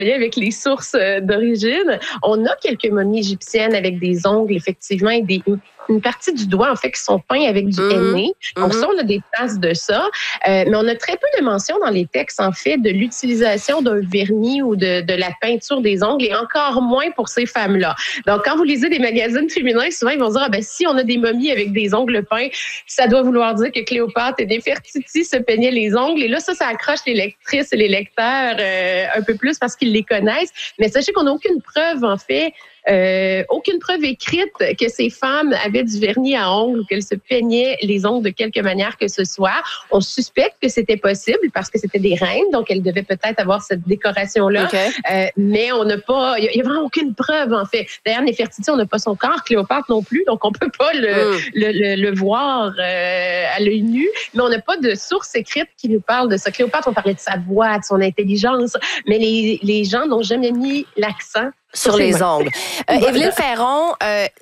avec les sources d'origine. On a quelques momies égyptiennes avec des ongles, effectivement, et une partie du doigt, en fait, qui sont peints avec du henné. Donc, ça, on a des traces de ça. Mais on a très peu de mentions dans les textes, en fait, de l'utilisation d'un vernis ou de la peinture des ongles, et encore moins pour ces femmes-là. Donc, quand vous lisez des magazines féminins, souvent, ils vont dire, si on a des momies avec des ongles peints, ça doit vouloir dire que Cléopâtre et Néfertiti se peignaient les ongles. Et là, ça accroche les lectrices et les lecteurs un peu plus parce qu'ils les connaissent. Mais sachez qu'on n'a aucune preuve, en fait, aucune preuve écrite que ces femmes avaient du vernis à ongles ou qu'elles se peignaient les ongles de quelque manière que ce soit. On suspecte que c'était possible parce que c'était des reines, donc elles devaient peut-être avoir cette décoration-là. Okay. Mais on n'a pas, il y a vraiment aucune preuve, en fait. D'ailleurs, Néfertiti, on n'a pas son corps, Cléopâtre non plus, donc on peut pas le voir à l'œil nu. Mais on n'a pas de source écrite qui nous parle de ça. Cléopâtre, on parlait de sa voix, de son intelligence, mais les gens n'ont jamais mis l'accent sur les ongles. Évelyne Ferron,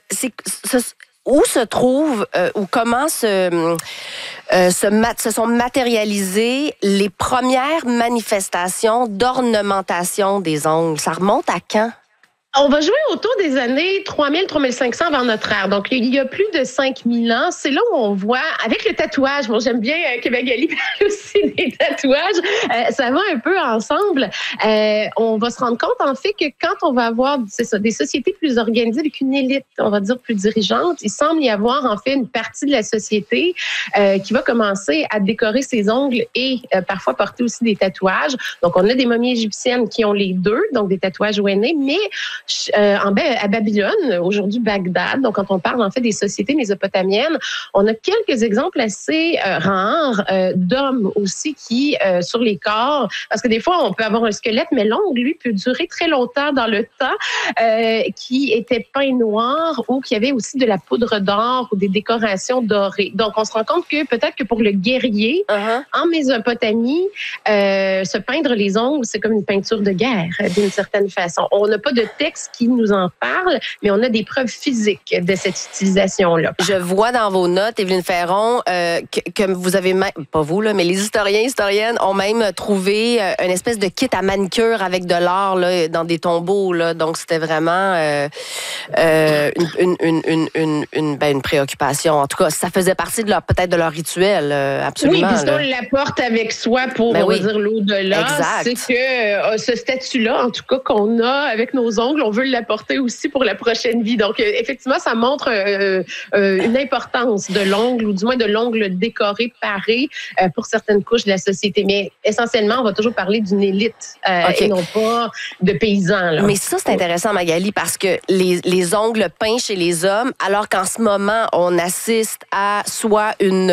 où se trouve ou comment se sont matérialisées les premières manifestations d'ornementation des ongles? Ça remonte à quand? On va jouer autour des années 3000-3500 avant notre ère. Donc, il y a plus de 5000 ans. C'est là où on voit, avec le tatouage, bon, j'aime bien que Magali parle aussi des tatouages, ça va un peu ensemble. On va se rendre compte, en fait, que quand on va avoir des sociétés plus organisées avec une élite, on va dire plus dirigeante, il semble y avoir, en fait, une partie de la société qui va commencer à décorer ses ongles et parfois porter aussi des tatouages. Donc, on a des momies égyptiennes qui ont les deux, donc des tatouages ouennés, mais à Babylone, aujourd'hui Bagdad, donc quand on parle en fait des sociétés mésopotamiennes, on a quelques exemples assez rares d'hommes aussi qui, sur les corps, parce que des fois on peut avoir un squelette, mais l'ongle, lui, peut durer très longtemps dans le temps, qui était peint noir ou qui avait aussi de la poudre d'or ou des décorations dorées. Donc on se rend compte que peut-être que pour le guerrier, en Mésopotamie, se peindre les ongles, c'est comme une peinture de guerre, d'une certaine façon. On n'a pas de texte qui nous en parle, mais on a des preuves physiques de cette utilisation-là. Je vois dans vos notes, Évelyne Ferron, que vous avez même, pas vous, là, mais les historiennes ont même trouvé une espèce de kit à manicure avec de l'or là, dans des tombeaux. Là. Donc, c'était vraiment une préoccupation. En tout cas, ça faisait partie de peut-être de leur rituel, absolument. Oui, puisqu'on l'apporte avec soi pour, on va dire, l'au-delà. Exact. C'est que ce statut-là, en tout cas, qu'on a avec nos ongles, on veut l'apporter aussi pour la prochaine vie. Donc, effectivement, ça montre une importance de l'ongle, ou du moins de l'ongle décoré, paré, pour certaines couches de la société. Mais essentiellement, on va toujours parler d'une élite et non pas de paysans. Là. Mais ça, c'est intéressant, Magali, parce que les ongles peints chez les hommes, alors qu'en ce moment, on assiste à soit une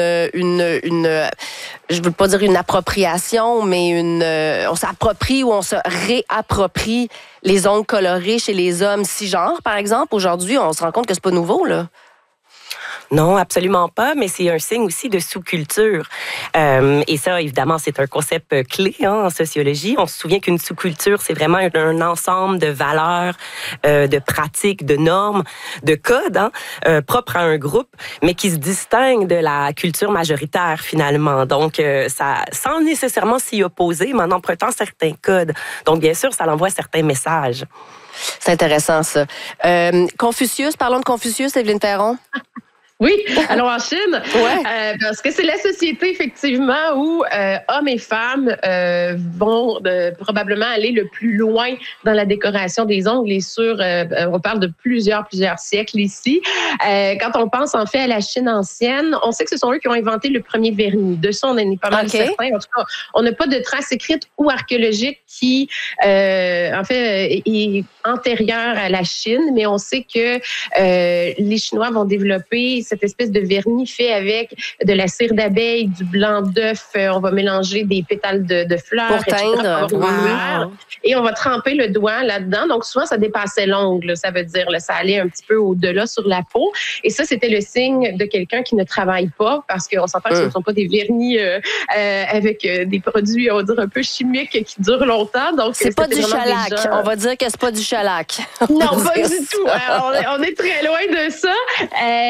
je veux pas dire une appropriation, mais on s'approprie ou on se réapproprie les ongles colorés chez les hommes cisgenres, par exemple. Aujourd'hui, on se rend compte que c'est pas nouveau, là. Non, absolument pas, mais c'est un signe aussi de sous-culture. Et ça, évidemment, c'est un concept clé en sociologie. On se souvient qu'une sous-culture, c'est vraiment un ensemble de valeurs, de pratiques, de normes, de codes propres à un groupe, mais qui se distinguent de la culture majoritaire, finalement. Donc, ça, sans nécessairement s'y opposer, mais en empruntant certains codes. Donc, bien sûr, ça l'envoie certains messages. C'est intéressant, ça. Confucius, parlons de Confucius, Évelyne Ferron. Oui, alors en Chine, parce que c'est la société effectivement où hommes et femmes vont probablement aller le plus loin dans la décoration des ongles et on parle de plusieurs siècles ici. Quand on pense en fait à la Chine ancienne, on sait que ce sont eux qui ont inventé le premier vernis. De ça, on en est pas mal certains. En tout cas, on n'a pas de traces écrites ou archéologiques qui, en fait, est antérieure à la Chine, mais on sait que les Chinois vont développer cette espèce de vernis fait avec de la cire d'abeille, du blanc d'œuf. On va mélanger des pétales de fleurs. Pour teindre. Et on va tremper le doigt là-dedans. Donc, souvent, ça dépassait l'ongle. Ça veut dire, là, ça allait un petit peu au-delà sur la peau. Et ça, c'était le signe de quelqu'un qui ne travaille pas, parce qu'on s'entend que ce ne sont pas des vernis avec des produits, on va dire, un peu chimiques qui durent longtemps. Donc, c'est pas du shellac. On va dire que c'est pas du shellac. Non, pas du tout. On est très loin de ça. Et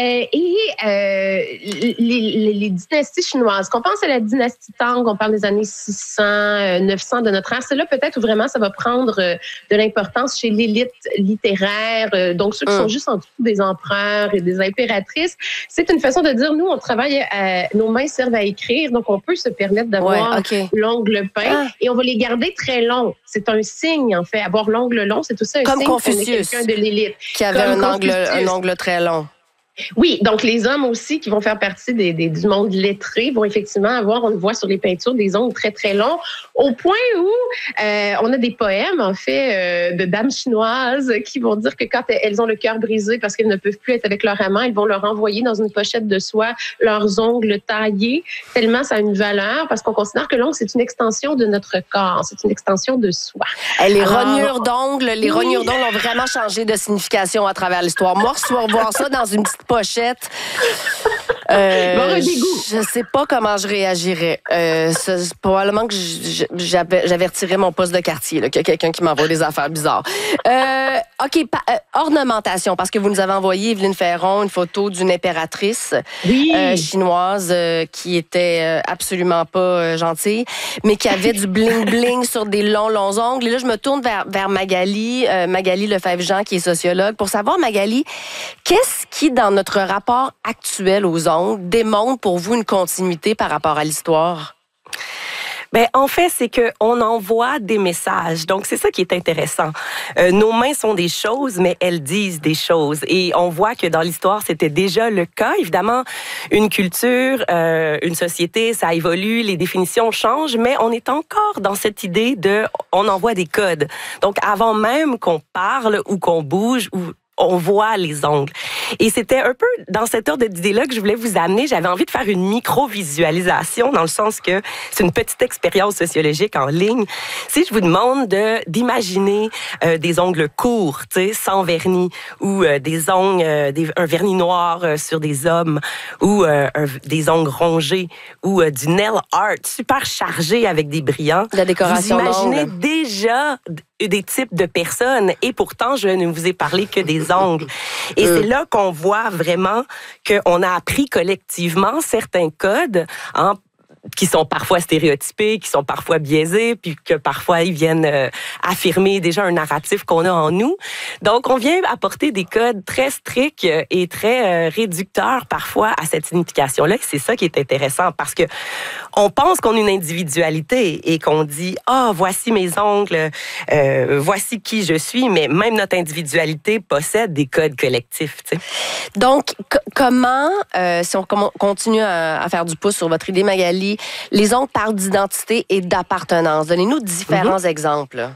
les dynasties chinoises. Qu'on pense à la dynastie Tang, on parle des années 600, 900 de notre ère. C'est là peut-être où vraiment ça va prendre de l'importance chez l'élite littéraire. Donc, ceux qui sont juste en dessous des empereurs et des impératrices. C'est une façon de dire, nous, on travaille, nos mains servent à écrire, donc on peut se permettre d'avoir l'ongle peint et on va les garder très longs. C'est un signe, en fait. Avoir l'ongle long, c'est aussi un comme signe Confucius, quelqu'un de l'élite. Qui avait un ongle très long. Oui, donc les hommes aussi qui vont faire partie du monde lettré vont effectivement avoir, on le voit sur les peintures, des ongles très, très longs, au point où on a des poèmes, en fait, de dames chinoises qui vont dire que quand elles ont le cœur brisé parce qu'elles ne peuvent plus être avec leur amant, elles vont leur envoyer dans une pochette de soie leurs ongles taillés, tellement ça a une valeur, parce qu'on considère que l'ongle, c'est une extension de notre corps, c'est une extension de soi. Les rognures d'ongles ont vraiment changé de signification à travers l'histoire. Moi, revoir ça dans une petite pochette. Je sais pas comment je réagirais. Probablement que j'avertirais mon poste de quartier, là, qu'il y a quelqu'un qui m'envoie des affaires bizarres. Ornementation, parce que vous nous avez envoyé, Evelyne Ferron, une photo d'une impératrice chinoise qui était absolument pas gentille, mais qui avait du bling-bling sur des longs ongles. Et là, je me tourne vers Magali Lefebvre-Jean, qui est sociologue, pour savoir, Magali, qu'est-ce qui, dans notre rapport actuel aux ongles, démontre pour vous une continuité par rapport à l'histoire? Ben, en fait, c'est qu'on envoie des messages. Donc, c'est ça qui est intéressant. Nos mains sont des choses, mais elles disent des choses. Et on voit que dans l'histoire, c'était déjà le cas. Évidemment, une culture, une société, ça évolue, les définitions changent, mais on est encore dans cette idée on envoie des codes. Donc, avant même qu'on parle ou qu'on bouge ou on voit les ongles. Et c'était un peu dans cet ordre d'idée-là que je voulais vous amener. J'avais envie de faire une micro-visualisation dans le sens que c'est une petite expérience sociologique en ligne. Si je vous demande d'imaginer des ongles courts, tu sais, sans vernis, ou des ongles, un vernis noir sur des hommes, ou des ongles rongés, ou du nail art super chargé avec des brillants. La décoration vous imaginez déjà des types de personnes et pourtant, je ne vous ai parlé que des ongles. Et c'est là qu'on voit vraiment qu'on a appris collectivement certains codes qui sont parfois stéréotypés, qui sont parfois biaisés, puis que parfois ils viennent affirmer déjà un narratif qu'on a en nous. Donc, on vient apporter des codes très stricts et très réducteurs parfois à cette signification-là. C'est ça qui est intéressant parce que on pense qu'on a une individualité et qu'on dit voici mes ongles, voici qui je suis, mais même notre individualité possède des codes collectifs. Tu sais. Donc, comment, si on continue à faire du pouce sur votre idée, Magali, les ongles parlent d'identité et d'appartenance. Donnez-nous différents exemples.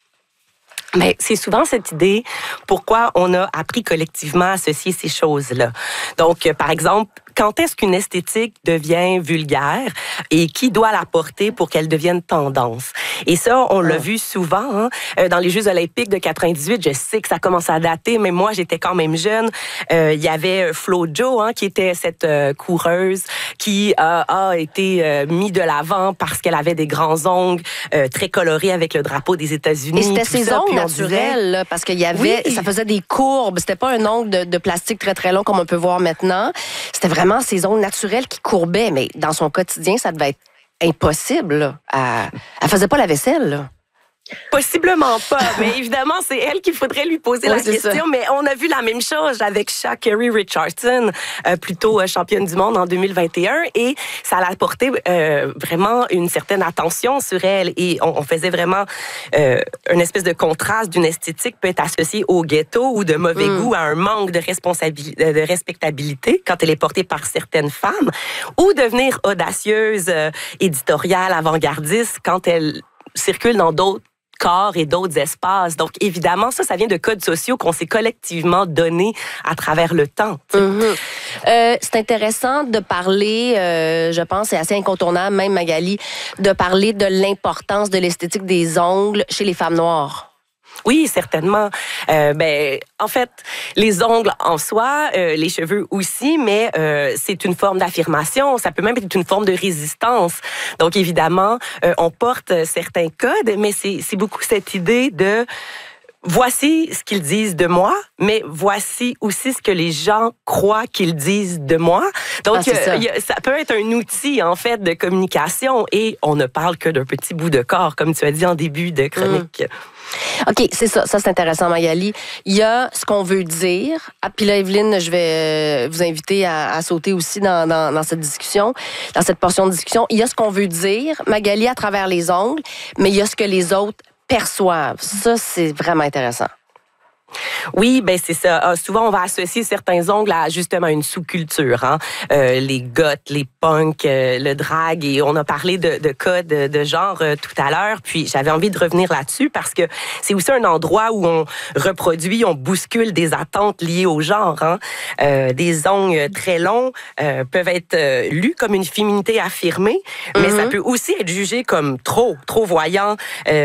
Mais c'est souvent cette idée pourquoi on a appris collectivement à associer ces choses-là. Donc, par exemple, quand est-ce qu'une esthétique devient vulgaire et qui doit la porter pour qu'elle devienne tendance? Et ça, on l'a vu souvent dans les Jeux olympiques de 98. Je sais que ça commence à dater, mais moi, j'étais quand même jeune. Il y avait Flo Jo, qui était cette coureuse qui a été mise de l'avant parce qu'elle avait des grands ongles très colorés avec le drapeau des États-Unis. Et c'était ses ongles naturels, là, parce qu'il y avait, ça faisait des courbes. C'était pas un ongle de plastique très, très long comme on peut voir maintenant. C'était vraiment ses ongles naturels qui courbaient, mais dans son quotidien, ça devait être impossible. Là. Elle faisait pas la vaisselle, là. Possiblement pas, mais évidemment, c'est elle qu'il faudrait lui poser la question. Ça. Mais on a vu la même chose avec Sha'Carri Richardson, plutôt championne du monde en 2021, et ça a apporté vraiment une certaine attention sur elle. Et on faisait vraiment une espèce de contraste d'une esthétique peut être associée au ghetto ou de mauvais goût, à un manque de respectabilité quand elle est portée par certaines femmes, ou devenir audacieuse, éditoriale, avant-gardiste quand elle circule dans d'autres corps et d'autres espaces. Donc, évidemment, ça vient de codes sociaux qu'on s'est collectivement donnés à travers le temps. C'est intéressant de parler, je pense, c'est assez incontournable, même Magali, de parler de l'importance de l'esthétique des ongles chez les femmes noires. Oui, certainement. En fait, les ongles en soi, les cheveux aussi, mais c'est une forme d'affirmation. Ça peut même être une forme de résistance. Donc, évidemment, on porte certains codes, mais c'est beaucoup cette idée de voici ce qu'ils disent de moi, mais voici aussi ce que les gens croient qu'ils disent de moi. Donc, ça peut être un outil, en fait, de communication et on ne parle que d'un petit bout de corps, comme tu as dit en début de chronique. OK, c'est ça. Ça, c'est intéressant, Magali. Il y a ce qu'on veut dire. Ah, puis là, Evelyne, je vais vous inviter à sauter aussi dans cette discussion, dans cette portion de discussion. Il y a ce qu'on veut dire, Magali, à travers les ongles, mais il y a ce que les autres perçoivent. Ça, c'est vraiment intéressant. Oui, ben c'est ça. Souvent, on va associer certains ongles à justement une sous-culture. Hein? Les goths, les punks, le drag. Et on a parlé de codes de genre tout à l'heure. Puis j'avais envie de revenir là-dessus parce que c'est aussi un endroit où on reproduit, on bouscule des attentes liées au genre. Hein? Des ongles très longs peuvent être lus comme une féminité affirmée, mais ça peut aussi être jugé comme trop voyant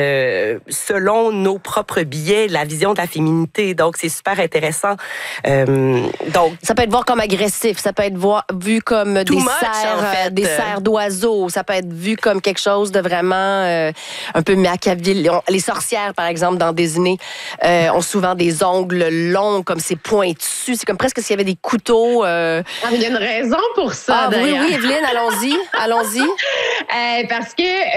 selon nos propres biais, la vision de la féminité. Donc, c'est super intéressant. Donc, ça peut être vu comme agressif, ça peut être vu comme des serres d'oiseaux, ça peut être vu comme quelque chose de vraiment un peu machiavélique. Les sorcières, par exemple, dans Disney, ont souvent des ongles longs, comme c'est pointu. C'est comme presque s'il y avait des couteaux. Ah, mais il y a une raison pour ça, d'ailleurs. Oui, Evelyne, allons-y. Parce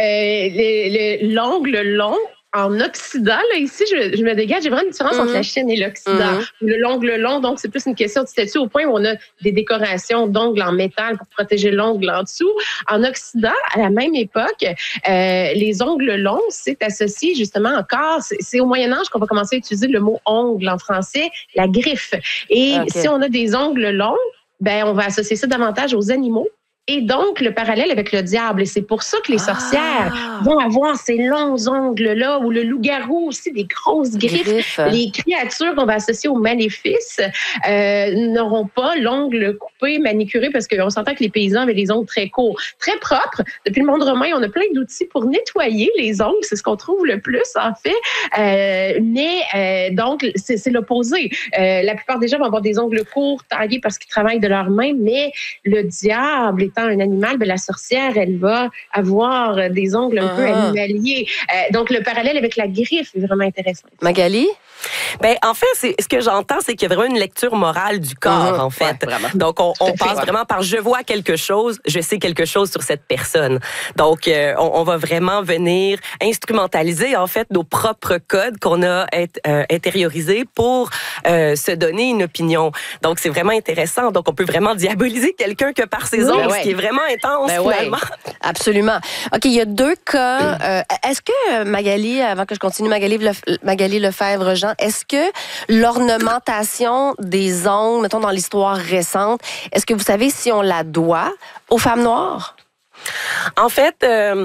que l'ongle long, en Occident, là, ici, je me dégage, j'ai vraiment une différence entre la Chine et l'Occident. L'ongle long, donc, c'est plus une question de statut au point où on a des décorations d'ongles en métal pour protéger l'ongle en dessous. En Occident, à la même époque, les ongles longs, c'est associé justement encore, c'est au Moyen-Âge qu'on va commencer à utiliser le mot ongle en français, la griffe. Et si on a des ongles longs, ben, on va associer ça davantage aux animaux. Et donc, le parallèle avec le diable. Et c'est pour ça que les sorcières vont avoir ces longs ongles-là, ou le loup-garou aussi, des grosses griffes. Les créatures qu'on va associer au maléfice n'auront pas l'ongle coupé, manicuré, parce qu'on s'entend que les paysans avaient les ongles très courts, très propres. Depuis le monde romain, on a plein d'outils pour nettoyer les ongles. C'est ce qu'on trouve le plus, en fait. Donc, c'est l'opposé. La plupart des gens vont avoir des ongles courts, taillés parce qu'ils travaillent de leurs mains, mais le diable étant un animal, ben la sorcière, elle va avoir des ongles un peu animaliers. Donc, le parallèle avec la griffe est vraiment intéressant. Magali? Ben, en fait, ce que j'entends, c'est qu'il y a vraiment une lecture morale du corps, en fait. Ouais, donc, on passe vraiment par « je vois quelque chose, je sais quelque chose sur cette personne ». Donc, on va vraiment venir instrumentaliser, en fait, nos propres codes qu'on a intériorisés pour se donner une opinion. Donc, c'est vraiment intéressant. Donc, on peut vraiment diaboliser quelqu'un que par ses ongles, ce qui est vraiment intense, finalement. Absolument. OK, il y a deux cas. Est-ce que, Magali, avant que je continue, Magali Lefebvre-Jean, est-ce que l'ornementation des ongles, mettons dans l'histoire récente, est-ce que vous savez si on la doit aux femmes noires? En fait,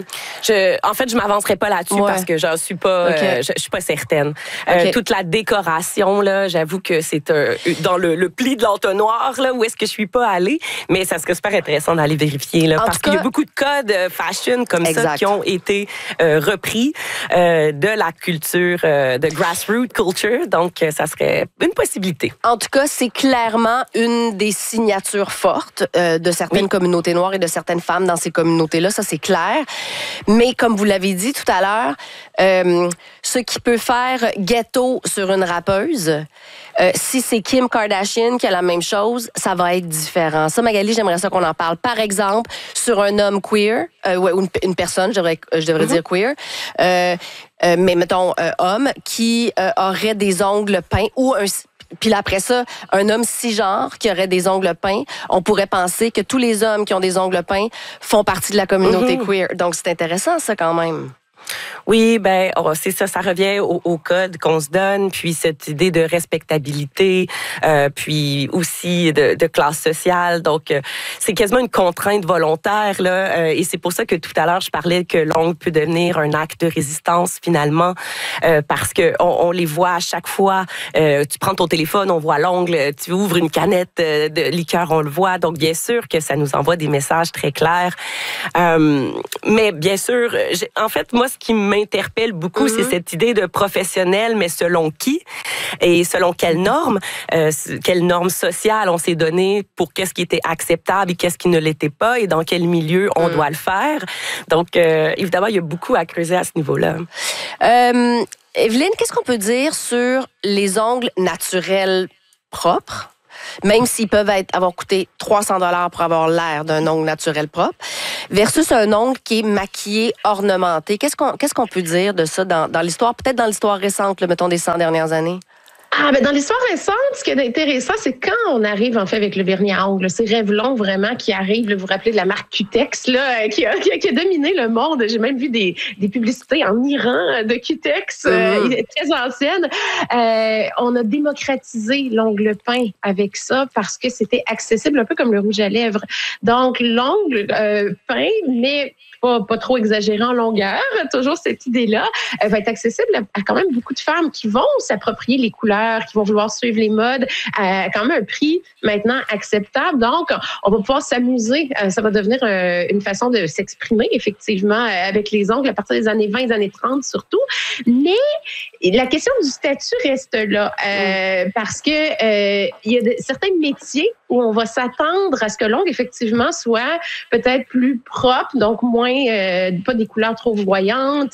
je m'avancerai pas là-dessus parce que je suis pas certaine. Toute la décoration là, j'avoue que c'est dans le pli de l'entonnoir là où est-ce que je suis pas allée, mais ça serait super intéressant d'aller vérifier là parce qu'il y a beaucoup de codes fashion comme ça qui ont été repris de la culture de grassroots culture, donc ça serait une possibilité. En tout cas, c'est clairement une des signatures fortes de certaines communautés noires et de certaines femmes dans ces communautés-là, ça c'est clair. Mais comme vous l'avez dit tout à l'heure, ce qui peut faire ghetto sur une rappeuse, si c'est Kim Kardashian qui a la même chose, ça va être différent. Ça, Magali, j'aimerais ça qu'on en parle. Par exemple, sur un homme queer, ou une personne, je devrais dire queer, mais mettons homme, qui aurait des ongles peints ou puis là, après ça, un homme cisgenre qui aurait des ongles peints, on pourrait penser que tous les hommes qui ont des ongles peints font partie de la communauté queer. Donc, c'est intéressant, ça, quand même. Oui, ben c'est ça, ça revient au code qu'on se donne, puis cette idée de respectabilité, puis aussi de classe sociale. Donc, c'est quasiment une contrainte volontaire là, et c'est pour ça que tout à l'heure je parlais que l'ongle peut devenir un acte de résistance finalement, parce que on les voit à chaque fois. Tu prends ton téléphone, on voit l'ongle. Tu ouvres une canette de liqueur, on le voit. Donc, bien sûr que ça nous envoie des messages très clairs. Mais bien sûr, en fait, moi, ce qui m'interpelle beaucoup, c'est cette idée de professionnel, mais selon qui et selon quelles normes sociales on s'est donné pour qu'est-ce qui était acceptable et qu'est-ce qui ne l'était pas et dans quel milieu on doit le faire. Donc, évidemment, il y a beaucoup à creuser à ce niveau-là. Evelyne, qu'est-ce qu'on peut dire sur les ongles naturels propres? Même s'ils peuvent avoir coûté 300 $ pour avoir l'air d'un ongle naturel propre, versus un ongle qui est maquillé, ornementé. Qu'est-ce qu'on peut dire de ça dans l'histoire, peut-être dans l'histoire récente, mettons, des 100 dernières années? Dans l'histoire récente, ce qui est intéressant, c'est quand on arrive, en fait, avec le vernis à ongles. C'est Revlon, vraiment, qui arrive, là, vous vous rappelez de la marque Cutex, là, qui a dominé le monde. J'ai même vu des publicités en Iran de Cutex, très anciennes. On a démocratisé l'ongle peint avec ça parce que c'était accessible, un peu comme le rouge à lèvres. Donc, l'ongle peint, mais pas trop exagéré en longueur, toujours cette idée-là, va être accessible à quand même beaucoup de femmes qui vont s'approprier les couleurs, qui vont vouloir suivre les modes à quand même un prix maintenant acceptable. Donc, on va pouvoir s'amuser. Ça va devenir une façon de s'exprimer, effectivement, avec les ongles à partir des années 20, des années 30 surtout. Mais la question du statut reste là parce que il y a certains métiers où on va s'attendre à ce que l'ongle, effectivement, soit peut-être plus propre, donc moins, pas des couleurs trop voyantes,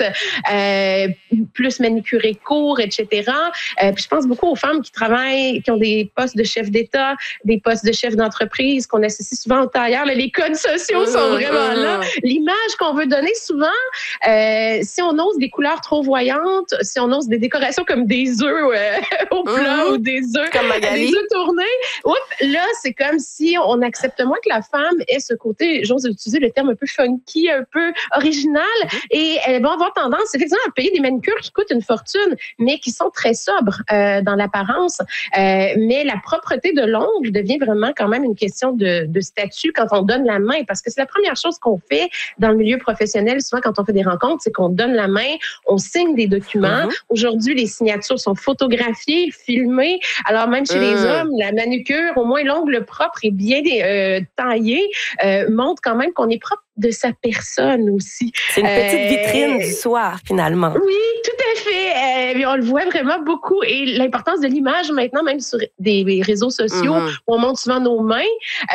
plus manicuré court, etc. Puis je pense beaucoup aux femmes qui travaillent, qui ont des postes de chef d'État, des postes de chef d'entreprise, qu'on associe souvent aux tailleurs. Les codes sociaux sont vraiment là. L'image qu'on veut donner souvent, si on ose des couleurs trop voyantes, si on ose des décorations comme des œufs au plat ou des œufs comme Magali. Des œufs tournés, là, c'est comme si on accepte moins que la femme ait ce côté, j'ose utiliser le terme un peu funky, un peu original, et elles vont avoir tendance, effectivement, à payer des manicures qui coûtent une fortune, mais qui sont très sobres dans l'apparence. Mais la propreté de l'ongle devient vraiment quand même une question de statut quand on donne la main, parce que c'est la première chose qu'on fait dans le milieu professionnel, souvent quand on fait des rencontres, c'est qu'on donne la main, on signe des documents. Aujourd'hui, les signatures sont photographiées, filmées. Alors même chez les hommes, la manucure, au moins l'ongle propre et bien taillé, montre quand même qu'on est propre de sa personne aussi. C'est une petite vitrine du soir, finalement. Oui, tout à fait. On le voit vraiment beaucoup. Et l'importance de l'image maintenant, même sur des réseaux sociaux, où on montre souvent nos mains.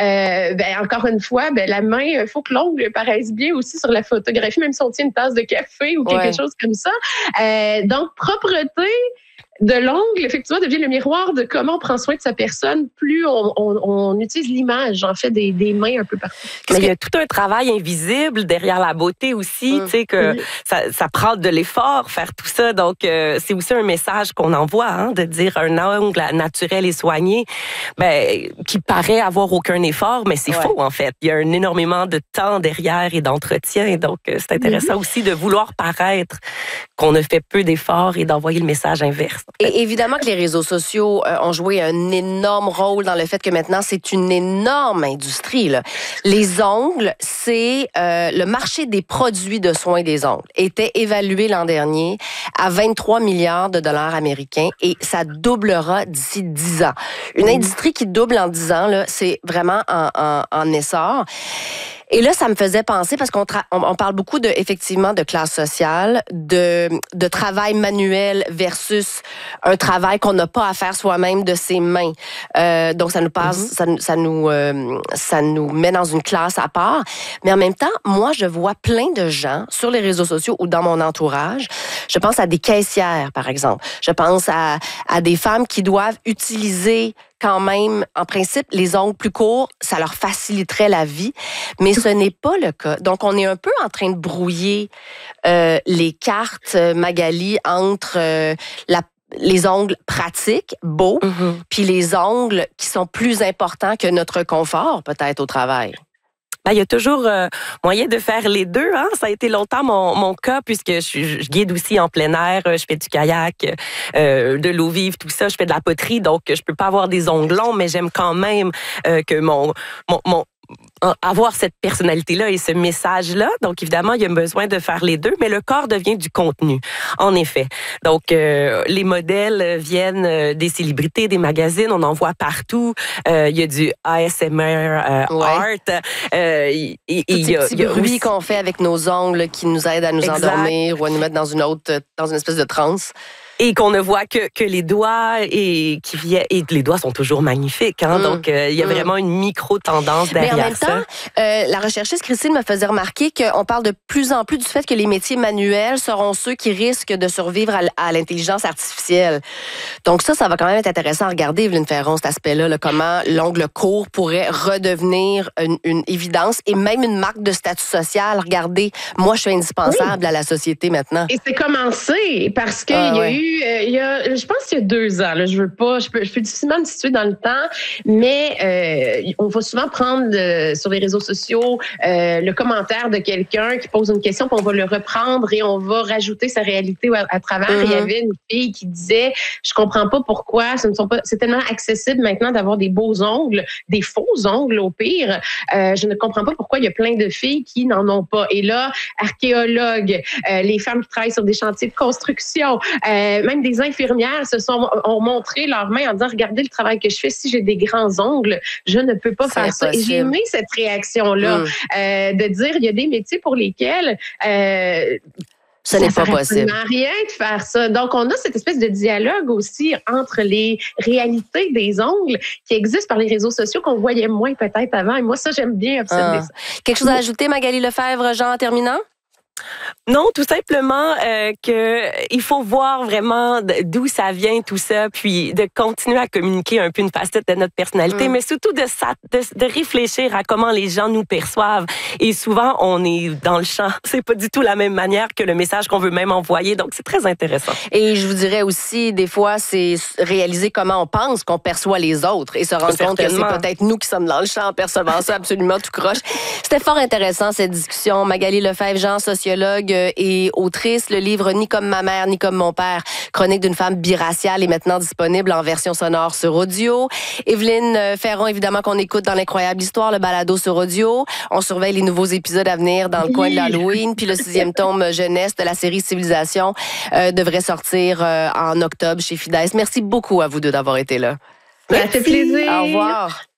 Encore une fois, la main, il faut que l'ongle paraisse bien aussi sur la photographie, même si on tient une tasse de café ou quelque chose comme ça. Donc, propreté de l'ongle, effectivement, devient le miroir de comment on prend soin de sa personne. Plus on utilise l'image, en fait, des mains un peu partout. Mais il y a tout un travail invisible derrière la beauté aussi, tu sais, que ça prend de l'effort, faire tout ça. Donc, c'est aussi un message qu'on envoie, de dire un ongle naturel et soigné, qui paraît avoir aucun effort, mais c'est faux, en fait. Il y a un énormément de temps derrière et d'entretien. Donc, c'est intéressant aussi de vouloir paraître qu'on a fait peu d'efforts et d'envoyer le message inverse. Et évidemment que les réseaux sociaux ont joué un énorme rôle dans le fait que maintenant, c'est une énorme industrie, là. Les ongles, c'est le marché des produits de soins des ongles était évalué l'an dernier à 23 milliards de dollars américains et ça doublera d'ici 10 ans. Une industrie qui double en 10 ans, là, c'est vraiment en essor. Et là, ça me faisait penser, parce qu'on parle beaucoup effectivement de classe sociale, de travail manuel versus un travail qu'on n'a pas à faire soi-même de ses mains. Donc, ça nous passe, ça nous met dans une classe à part. Mais en même temps, moi, je vois plein de gens sur les réseaux sociaux ou dans mon entourage. Je pense à des caissières, par exemple. Je pense à des femmes qui doivent utiliser quand même, en principe, les ongles plus courts, ça leur faciliterait la vie, mais ce n'est pas le cas. Donc, on est un peu en train de brouiller les cartes, Magali, entre les ongles pratiques, beaux, puis les ongles qui sont plus importants que notre confort, peut-être, au travail. Il y a toujours moyen de faire les deux. Ça a été longtemps mon cas, puisque je guide aussi en plein air, je fais du kayak, de l'eau vive, tout ça. Je fais de la poterie, donc je peux pas avoir des ongles longs, mais j'aime quand même que avoir cette personnalité-là et ce message-là. Donc, évidemment, il y a besoin de faire les deux, mais le corps devient du contenu, en effet. Donc, les modèles viennent des célébrités, des magazines, on en voit partout. Il y a du ASMR art. Il y a le bruit qu'on fait avec nos ongles qui nous aident à nous endormir ou à nous mettre dans une espèce de transe. Et qu'on ne voit que les doigts et les doigts sont toujours magnifiques. Hein? Donc, il y a vraiment une micro-tendance derrière ça. Mais en même temps, la recherchiste Christine me faisait remarquer qu'on parle de plus en plus du fait que les métiers manuels seront ceux qui risquent de survivre à l'intelligence artificielle. Donc ça va quand même être intéressant à regarder, Evelyne Ferron, cet aspect-là, là, comment l'ongle court pourrait redevenir une évidence et même une marque de statut social. Regardez, moi, je suis indispensable à la société maintenant. Et c'est commencé parce qu'il je pense qu'il y a 2 ans, là, je peux difficilement me situer dans le temps, mais on va souvent prendre sur les réseaux sociaux le commentaire de quelqu'un qui pose une question, puis on va le reprendre et on va rajouter sa réalité à travers. Il y avait une fille qui disait, je comprends pas pourquoi c'est tellement accessible maintenant d'avoir des beaux ongles, des faux ongles au pire. Je ne comprends pas pourquoi il y a plein de filles qui n'en ont pas. Et là, archéologues, les femmes qui travaillent sur des chantiers de construction, même des infirmières ont montré leurs mains en disant, regardez le travail que je fais, si j'ai des grands ongles, je ne peux pas faire ça. Et j'ai aimé cette réaction-là, de dire, il y a des métiers pour lesquels ce n'est pas possible. Ça ne rien de faire ça. Donc, on a cette espèce de dialogue aussi entre les réalités des ongles qui existent par les réseaux sociaux qu'on voyait moins peut-être avant. Et moi, ça, j'aime bien observer ça. Quelque chose à ajouter, Magali Lefebvre, Jean, en terminant? Non, tout simplement il faut voir vraiment d'où ça vient tout ça, puis de continuer à communiquer un peu une facette de notre personnalité, mais surtout de réfléchir à comment les gens nous perçoivent. Et souvent, on est dans le champ. C'est pas du tout la même manière que le message qu'on veut même envoyer, donc c'est très intéressant. Et je vous dirais aussi, des fois, c'est réaliser comment on pense qu'on perçoit les autres et se rendre compte que c'est peut-être nous qui sommes dans le champ en percevant ça absolument tout croche. C'était fort intéressant, cette discussion. Magali Lefebvre, Jean, sociologue et autrice. Le livre Ni comme ma mère, ni comme mon père, chronique d'une femme biraciale, est maintenant disponible en version sonore sur audio. Evelyne Ferron, évidemment, qu'on écoute dans l'incroyable histoire, le balado sur audio. On surveille les nouveaux épisodes à venir dans le coin de l'Halloween. Puis le 6e tome jeunesse de la série Civilisation devrait sortir en octobre chez Fides. Merci beaucoup à vous deux d'avoir été là. Ça fait plaisir. Au revoir.